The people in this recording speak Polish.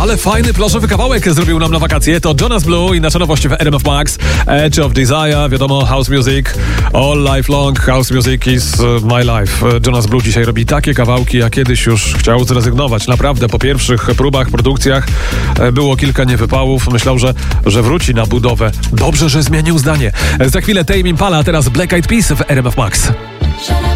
Ale fajny plażowy kawałek zrobił nam na wakacje. To Jonas Blue i nasza nowość w RMF Max. Edge of Desire, wiadomo, house music. All life long, house music is my life. Jonas Blue dzisiaj robi takie kawałki, a kiedyś już chciał zrezygnować. Naprawdę, po pierwszych próbach, produkcjach było kilka niewypałów. Myślał, że wróci na budowę. Dobrze, że zmienił zdanie. Za chwilę Tame Impala, teraz Black Eyed Peas w RMF Max.